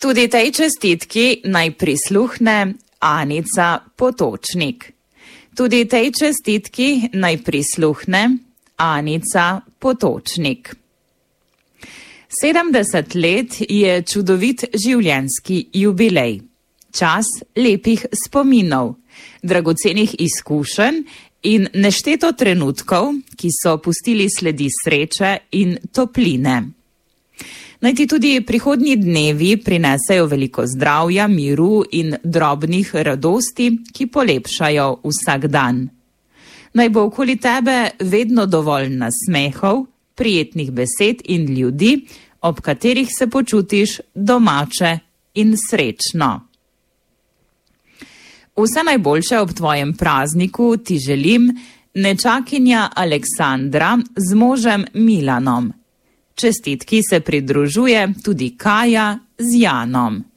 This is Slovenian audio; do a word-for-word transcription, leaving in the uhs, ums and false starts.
Tudi tej čestitki naj prisluhne Anica Potočnik. Tudi tej čestitki naj prisluhne Anica Potočnik. sedemdeset let je čudovit življenjski jubilej. Čas lepih spominov, dragocenih izkušenj in nešteto trenutkov, ki so pustili sledi sreče in topline. Naj ti tudi prihodnji dnevi prinesejo veliko zdravja, miru in drobnih radosti, ki polepšajo vsak dan. Naj bo okoli tebe vedno dovolj nasmehov, prijetnih besed in ljudi, ob katerih se počutiš domače in srečno. Vse najboljše ob tvojem prazniku ti želim nečakinja Aleksandra z možem Milanom. Čestitki se pridružuje tudi Kaja z Janom.